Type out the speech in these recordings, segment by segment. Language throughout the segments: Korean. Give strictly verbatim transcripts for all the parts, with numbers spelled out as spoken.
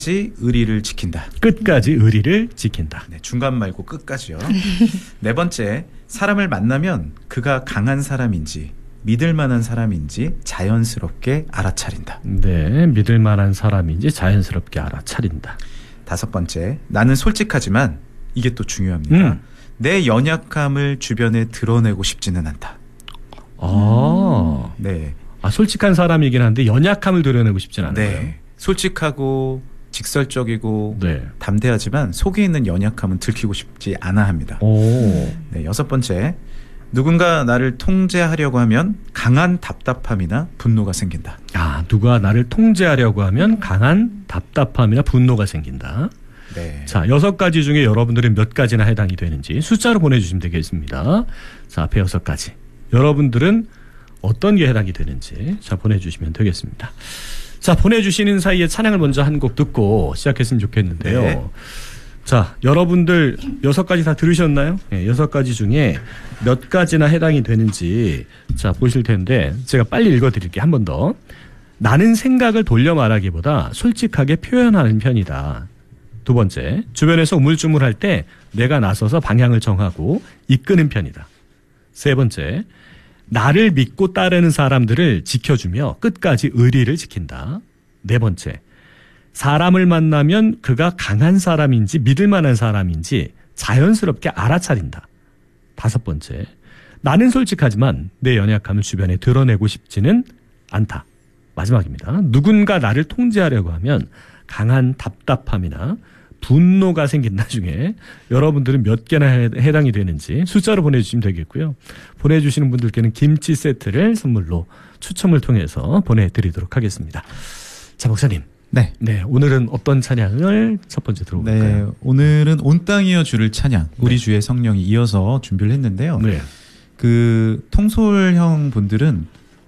의리를 지킨다. 끝까지 의리를 지킨다. 네, 중간 말고 끝까지요. 네 번째, 사람을 만나면 그가 강한 사람인지 믿을 만한 사람인지 자연스럽게 알아차린다. 네, 믿을 만한 사람인지 자연스럽게 알아차린다. 다섯 번째, 나는 솔직하지만 이게 또 중요합니다. 음. 내 연약함을 주변에 드러내고 싶지는 않다. 아, 네, 아 솔직한 사람이긴 한데 연약함을 드러내고 싶진 않아요. 네, 솔직하고 직설적이고 네. 담대하지만 속에 있는 연약함은 들키고 싶지 않아 합니다. 오. 네, 여섯 번째, 누군가 나를 통제하려고 하면 강한 답답함이나 분노가 생긴다. 아, 누가 나를 통제하려고 하면 강한 답답함이나 분노가 생긴다. 네. 자, 여섯 가지 중에 여러분들은 몇 가지나 해당이 되는지 숫자로 보내주시면 되겠습니다. 자, 앞에 여섯 가지. 여러분들은 어떤 게 해당이 되는지 자 보내주시면 되겠습니다. 자, 보내주시는 사이에 찬양을 먼저 한 곡 듣고 시작했으면 좋겠는데요. 네. 자, 여러분들 여섯 가지 다 들으셨나요? 네, 여섯 가지 중에 몇 가지나 해당이 되는지 자 보실 텐데 제가 빨리 읽어드릴게요. 한 번 더. 나는 생각을 돌려 말하기보다 솔직하게 표현하는 편이다. 두 번째, 주변에서 우물쭈물할 때 내가 나서서 방향을 정하고 이끄는 편이다. 세 번째, 나를 믿고 따르는 사람들을 지켜주며 끝까지 의리를 지킨다. 네 번째, 사람을 만나면 그가 강한 사람인지 믿을 만한 사람인지 자연스럽게 알아차린다. 다섯 번째, 나는 솔직하지만 내 연약함을 주변에 드러내고 싶지는 않다. 마지막입니다. 누군가 나를 통제하려고 하면 강한 답답함이나 분노가 생긴다 중에 여러분들은 몇 개나 해당이 되는지 숫자로 보내주시면 되겠고요. 보내주시는 분들께는 김치 세트를 선물로 추첨을 통해서 보내드리도록 하겠습니다. 자, 목사님. 네. 네, 오늘은 어떤 찬양을 첫 번째 들어볼까요? 네, 오늘은 온 땅이여 주를 찬양, 우리 네. 주의 성령이 이어서 준비를 했는데요. 네. 그 통솔형 분들은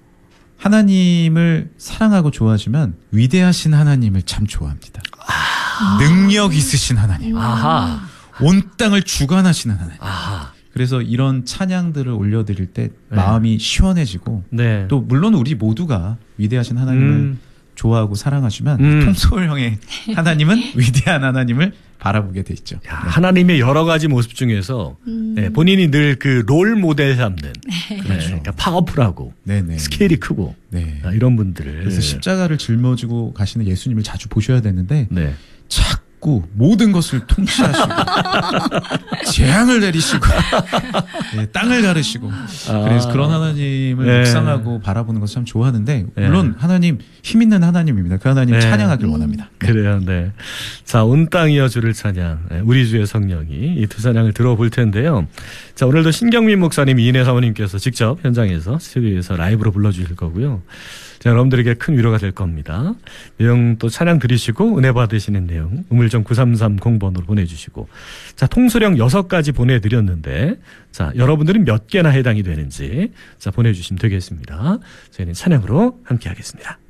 하나님을 사랑하고 좋아하지만 위대하신 하나님을 참 좋아합니다. 아~ 능력 있으신 하나님, 아하. 온 땅을 주관하시는 하나님. 아하. 그래서 이런 찬양들을 올려드릴 때 네. 마음이 시원해지고 네. 또 물론 우리 모두가 위대하신 하나님을 음. 좋아하고 사랑하지만 음. 통솔형의 하나님은 위대한 하나님을 바라보게 돼 있죠. 야, 네. 하나님의 여러 가지 모습 중에서 음. 네, 본인이 늘 그 롤 모델 삼는 네, 그렇죠. 그러니까 파워풀하고 네네. 스케일이 크고 네. 아, 이런 분들을 그래서 십자가를 짊어지고 가시는 예수님을 자주 보셔야 되는데 네. 자꾸 모든 것을 통치하시고 재앙을 내리시고 네, 땅을 가르시고 아. 그래서 그런 하나님을 네. 묵상하고 바라보는 것을 참 좋아하는데 네. 물론 하나님 힘 있는 하나님입니다. 그 하나님 네. 찬양하길 원합니다. 그래요, 네. 자, 온 땅이여 주를 찬양, 네, 우리 주의 성령이 이 두 찬양을 들어볼 텐데요. 자, 오늘도 신경민 목사님, 이인혜 사모님께서 직접 현장에서 스튜디오에서 라이브로 불러주실 거고요. 자, 여러분들에게 큰 위로가 될 겁니다. 내용 또 찬양 들으시고 은혜 받으시는 내용 우물정 구삼삼공 번으로 보내주시고, 자, 통수령 여섯 가지 보내드렸는데, 자, 여러분들은 몇 개나 해당이 되는지 자 보내주시면 되겠습니다. 저희는 찬양으로 함께하겠습니다.